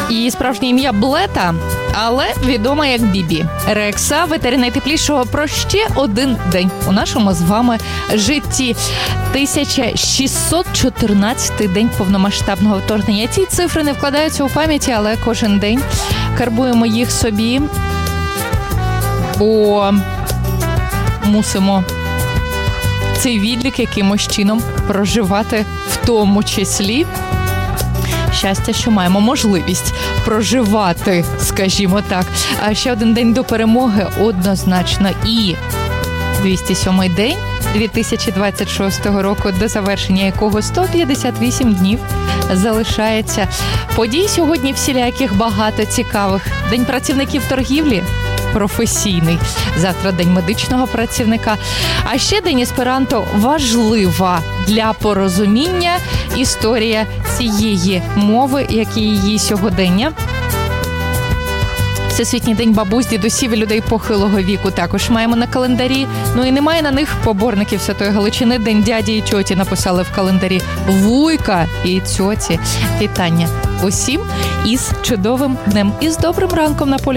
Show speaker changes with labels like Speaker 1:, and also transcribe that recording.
Speaker 1: Її справжнє ім'я Блета, але відома як Бібі. Рекса – ветері найтеплішого про ще один день у нашому з вами житті. 1614-й день повномасштабного вторгнення. Ці цифри не вкладаються у пам'яті, але кожен день карбуємо їх собі, бо мусимо цей відлік якимось чином проживати, в тому числі щастя, що маємо можливість проживати, скажімо так. А ще один день до перемоги однозначно. І 207-й день 2026 року, до завершення якого 158 днів залишається. Подій сьогодні всіляких багато цікавих. День працівників торгівлі професійний. Завтра день медичного працівника. А ще день есперанто важлива для порозуміння історія цієї мови, як і її сьогодення. Всесвітній день бабусь, дідусів і людей похилого віку також маємо на календарі. Ну і немає на них поборників Святої Галичини. День дяді і тьоті написали в календарі. Вуйка і тьоті. Вітання усім із чудовим днем і з добрим ранком на полі.